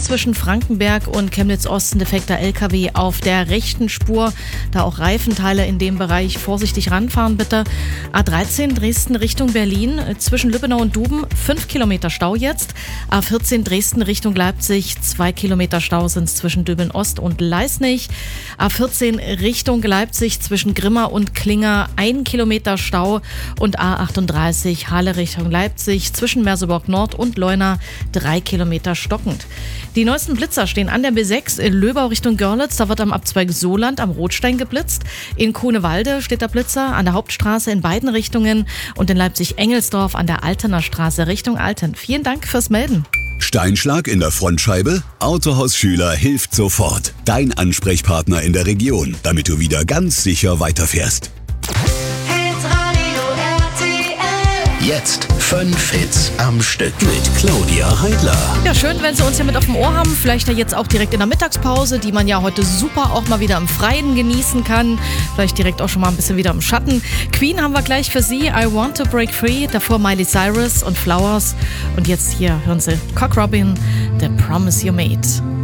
zwischen Frankenberg und Chemnitz-Ost ein defekter LKW auf der rechten Spur. Da auch Reifenteile in dem Bereich. Vorsichtig ranfahren bitte. A13 Dresden Richtung Berlin. Zwischen Lübbenau und Duben 5 Kilometer Stau jetzt. A14 Dresden Richtung Leipzig. 2 Kilometer Stau sind es zwischen Döbeln-Ost und Leisnig. A14 Richtung Leipzig zwischen Grimma und Klinger. 1 Kilometer Stau. Und A38 Halle Richtung Leipzig zwischen Merseburg Nord und Leuna 3 Kilometer stockend. Die neuesten Blitzer stehen an der B6 in Löbau Richtung Görlitz. Da wird am Abzweig Soland am Rotstein geblitzt. In Kunewalde steht der Blitzer an der Hauptstraße in beiden Richtungen und in Leipzig-Engelsdorf an der Altener Straße Richtung Alten. Vielen Dank fürs Melden. Steinschlag in der Frontscheibe? Autohaus Schüler hilft sofort. Dein Ansprechpartner in der Region, damit du wieder ganz sicher weiterfährst. Jetzt 5 Hits am Stück mit Claudia Heidler. Ja, schön, wenn Sie uns ja mit auf dem Ohr haben. Vielleicht ja jetzt auch direkt in der Mittagspause, die man ja heute super auch mal wieder im Freien genießen kann. Vielleicht direkt auch schon mal ein bisschen wieder im Schatten. Queen haben wir gleich für Sie. I Want to Break Free. Davor Miley Cyrus und Flowers. Und jetzt hier hören Sie Cock Robin, The Promise You Made.